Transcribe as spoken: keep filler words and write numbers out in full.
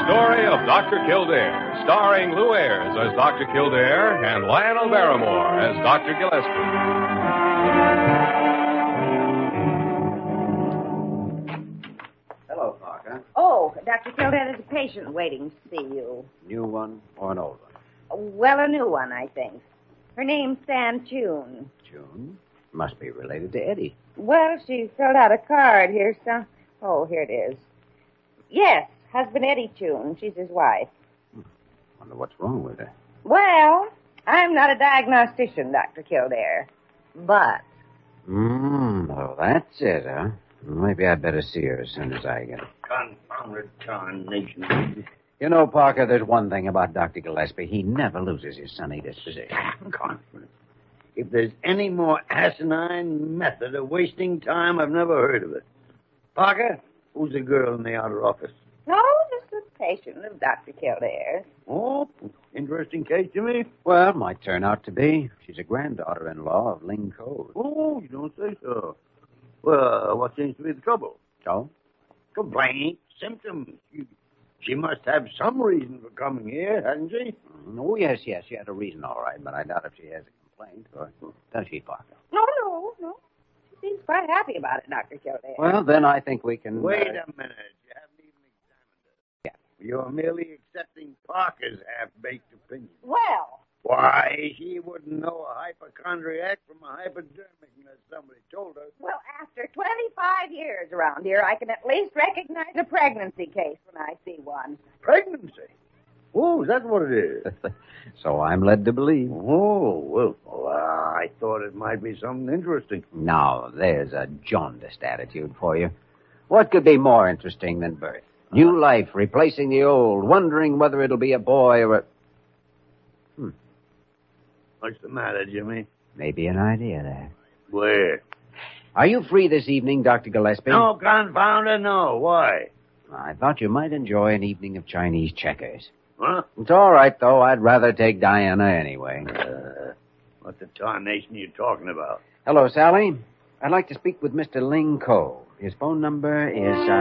story of Doctor Kildare, starring Lou Ayres as Doctor Kildare and Lionel Barrymore as Doctor Gillespie. Hello, Parker. Oh, Doctor Kildare, there's a patient waiting to see you. New one or an old one? Well, a new one, I think. Her name's Sam Tune. June? Must be related to Eddie. Well, she filled out a card here, so... Oh, here it is. Yes, husband Eddie Tune. She's his wife. Wonder what's wrong with her. Well, I'm not a diagnostician, Doctor Kildare. But... Hmm, oh, that's it, huh? Maybe I'd better see her as soon as I get it. Confounded tarnation. You know, Parker, there's one thing about Doctor Gillespie. He never loses his sunny disposition. Confidence. If there's any more asinine method of wasting time, I've never heard of it. Parker, who's the girl in the outer office? no, just a patient of Doctor Kildare's. Oh, interesting case to me. Well, might turn out to be. She's a granddaughter-in-law of Ling Code. Oh, you don't say so. Well, what seems to be the trouble? So? Complaint, symptoms. You, she must have some reason for coming here, hasn't she? Oh, yes, yes. She had a reason, all right, but I doubt if she has a complaint. Or does she, Parker? No, no, no. She seems quite happy about it, Doctor Kildare. Well, then I think we can... Wait uh, a minute. You haven't even examined her. Yeah. You're merely accepting Parker's half-baked opinion. Well... Why, she wouldn't know a hypochondriac from a hypodermic unless somebody told her. Well, after twenty-five years around here, I can at least recognize a pregnancy case when I see one. Pregnancy? Oh, is that what it is? So I'm led to believe. Oh, well, well, I thought it might be something interesting. Now, there's a jaundiced attitude for you. What could be more interesting than birth? New life replacing the old, wondering whether it'll be a boy or a... Hmm. What's the matter, Jimmy? Maybe an idea there. Where? Are you free this evening, Doctor Gillespie? No, confound it, no. Why? I thought you might enjoy an evening of Chinese checkers. Huh? It's all right, though. I'd rather take Diana anyway. Uh, what the tarnation are you talking about? Hello, Sally. I'd like to speak with Mister Ling Ko. His phone number is... Uh...